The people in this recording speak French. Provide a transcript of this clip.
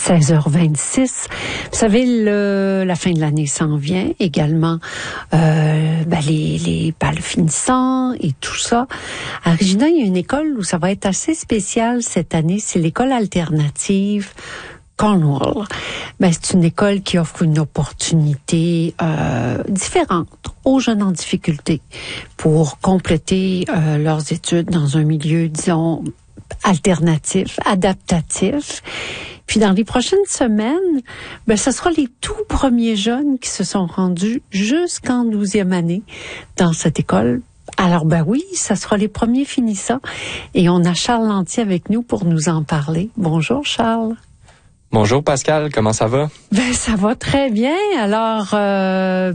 16h26. Vous savez, la fin de l'année s'en vient également. Les balles finissants et tout ça. À Regina, il y a une école où ça va être assez spécial cette année. C'est l'école alternative Cornwall. C'est une école qui offre une opportunité différente aux jeunes en difficulté pour compléter leurs études dans un milieu, disons, alternatif, adaptatif. Puis dans les prochaines semaines, ce sera les tout premiers jeunes qui se sont rendus jusqu'en 12e année dans cette école. Alors oui, ça sera les premiers finissants. Et on a Charles Lantier avec nous pour nous en parler. Bonjour Charles. Bonjour Pascal, comment ça va? Ça va très bien. Alors,